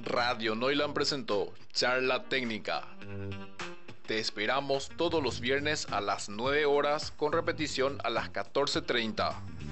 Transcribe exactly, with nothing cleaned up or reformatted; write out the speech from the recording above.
Radio Noilan presentó Charla Técnica. Te esperamos todos los viernes a las nueve horas con repetición a las catorce treinta.